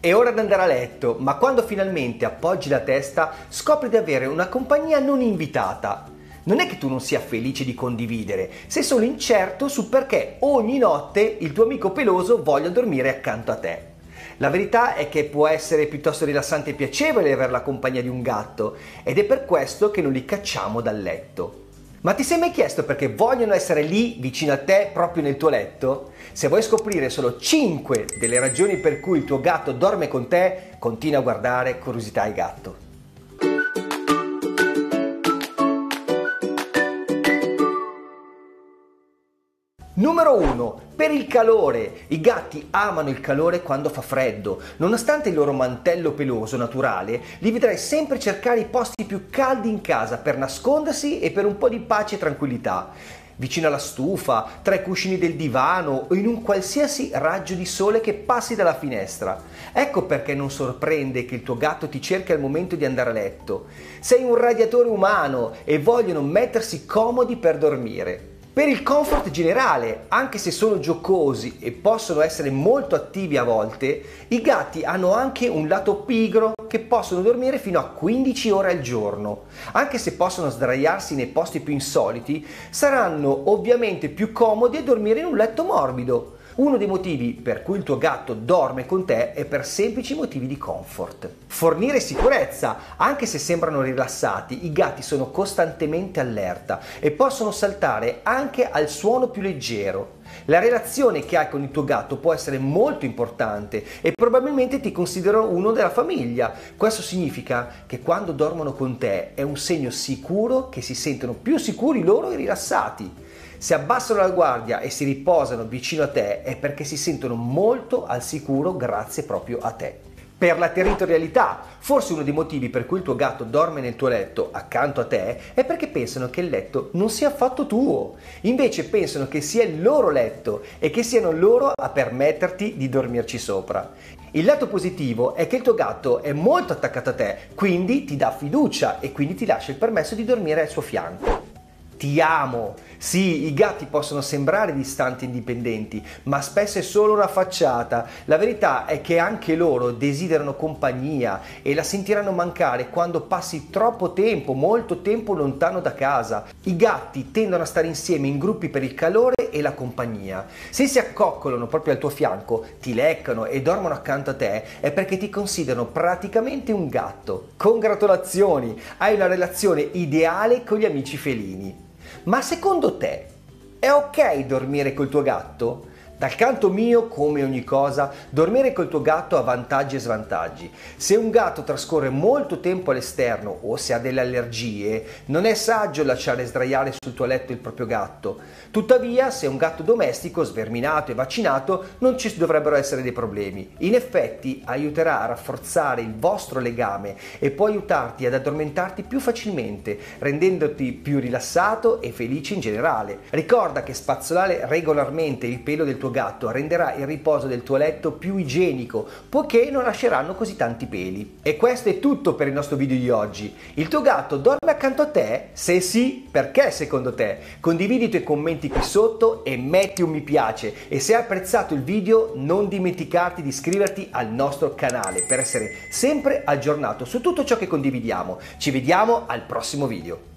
È ora di andare a letto, ma quando finalmente appoggi la testa scopri di avere una compagnia non invitata. Non è che tu non sia felice di condividere, sei solo incerto su perché ogni notte il tuo amico peloso voglia dormire accanto a te. La verità è che può essere piuttosto rilassante e piacevole avere la compagnia di un gatto ed è per questo che non li cacciamo dal letto. Ma ti sei mai chiesto perché vogliono essere lì vicino a te proprio nel tuo letto? Se vuoi scoprire solo 5 delle ragioni per cui il tuo gatto dorme con te, continua a guardare Curiosità e Gatto. Numero 1. Per il calore. I gatti amano il calore quando fa freddo. Nonostante il loro mantello peloso naturale, li vedrai sempre cercare i posti più caldi in casa per nascondersi e per un po' di pace e tranquillità. Vicino alla stufa, tra i cuscini del divano o in un qualsiasi raggio di sole che passi dalla finestra. Ecco perché non sorprende che il tuo gatto ti cerchi al momento di andare a letto. Sei un radiatore umano e vogliono mettersi comodi per dormire. Per il comfort generale, anche se sono giocosi e possono essere molto attivi a volte, i gatti hanno anche un lato pigro che possono dormire fino a 15 ore al giorno. Anche se possono sdraiarsi nei posti più insoliti, saranno ovviamente più comodi a dormire in un letto morbido. Uno dei motivi per cui il tuo gatto dorme con te è per semplici motivi di comfort. Fornire sicurezza. Anche se sembrano rilassati, i gatti sono costantemente allerta e possono saltare anche al suono più leggero. La relazione che hai con il tuo gatto può essere molto importante e probabilmente ti considerano uno della famiglia. Questo significa che quando dormono con te è un segno sicuro che si sentono più sicuri loro e rilassati. Se abbassano la guardia e si riposano vicino a te è perché si sentono molto al sicuro grazie proprio a te. Per la territorialità, forse uno dei motivi per cui il tuo gatto dorme nel tuo letto accanto a te è perché pensano che il letto non sia affatto tuo. Invece pensano che sia il loro letto e che siano loro a permetterti di dormirci sopra. Il lato positivo è che il tuo gatto è molto attaccato a te, quindi ti dà fiducia e quindi ti lascia il permesso di dormire al suo fianco. Ti amo! Sì, i gatti possono sembrare distanti e indipendenti, ma spesso è solo una facciata. La verità è che anche loro desiderano compagnia e la sentiranno mancare quando passi troppo tempo, molto tempo lontano da casa. I gatti tendono a stare insieme in gruppi per il calore e la compagnia. Se si accoccolano proprio al tuo fianco, ti leccano e dormono accanto a te, è perché ti considerano praticamente un gatto. Congratulazioni! Hai una relazione ideale con gli amici felini. Ma secondo te è ok dormire col tuo gatto? Dal canto mio, come ogni cosa, dormire col tuo gatto ha vantaggi e svantaggi. Se un gatto trascorre molto tempo all'esterno o se ha delle allergie, non è saggio lasciare sdraiare sul tuo letto il proprio gatto. Tuttavia, se è un gatto domestico, sverminato e vaccinato, non ci dovrebbero essere dei problemi. In effetti, aiuterà a rafforzare il vostro legame e può aiutarti ad addormentarti più facilmente, rendendoti più rilassato e felice in generale. Ricorda che spazzolare regolarmente il pelo del tuo gatto renderà il riposo del tuo letto più igienico, poiché non lasceranno così tanti peli. E questo è tutto per il nostro video di oggi. Il tuo gatto dorme accanto a te? Se sì, perché secondo te? Condividi i tuoi commenti qui sotto e metti un mi piace. E se hai apprezzato il video, non dimenticarti di iscriverti al nostro canale per essere sempre aggiornato su tutto ciò che condividiamo. Ci vediamo al prossimo video.